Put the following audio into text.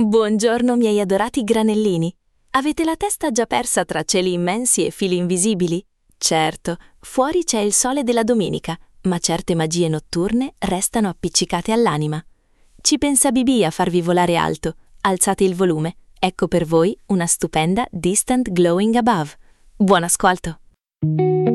Buongiorno miei adorati granellini. Avete la testa già persa tra cieli immensi e fili invisibili? Certo, fuori c'è il sole della domenica, ma certe magie notturne restano appiccicate all'anima. Ci pensa BB a farvi volare alto. Alzate il volume. Ecco per voi una stupenda Distant Glowing Above. Buon ascolto!